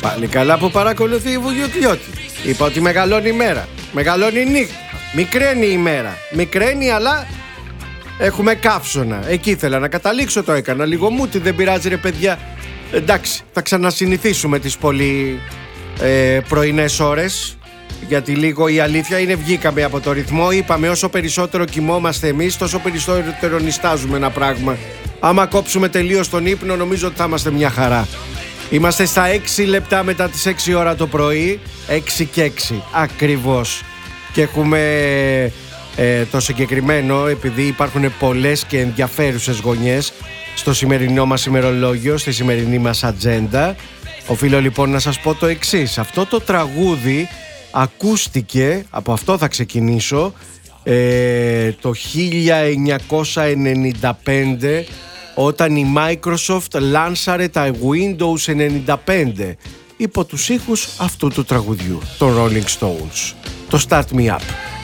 Πάλι καλά που παρακολουθεί η Βουγιουκλιώτη. Είπα ότι μεγαλώνει η μέρα, μεγαλώνει η νύχτα. Μικραίνει η μέρα, μικραίνει, αλλά έχουμε καύσωνα. Εκεί ήθελα να καταλήξω, το έκανα λίγο μούτι, δεν πειράζει ρε παιδιά. Εντάξει, θα ξανασυνηθίσουμε τις πολύ πρωινές ώρες. Γιατί λίγο η αλήθεια είναι βγήκαμε από το ρυθμό. Είπαμε όσο περισσότερο κοιμόμαστε εμείς, τόσο περισσότερο νηστάζουμε ένα πράγμα. Άμα κόψουμε τελείως τον ύπνο, νομίζω ότι θα είμαστε μια χαρά. Είμαστε στα 6 λεπτά μετά τις 6 ώρα το πρωί. 6 και 6 ακριβώς. Και έχουμε το συγκεκριμένο, επειδή υπάρχουν πολλές και ενδιαφέρουσες γωνιές στο σημερινό μας ημερολόγιο, στη σημερινή μας ατζέντα. Οφείλω λοιπόν να σας πω το εξής. Αυτό το τραγούδι ακούστηκε, από αυτό θα ξεκινήσω, το 1995, όταν η Microsoft λάνσαρε τα Windows 95 υπό τους ήχους αυτού του τραγουδιού, των Rolling Stones, το Start Me Up.